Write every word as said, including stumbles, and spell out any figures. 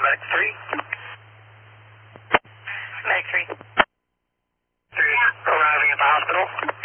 Medic three. Medic three. three is arriving at the hospital.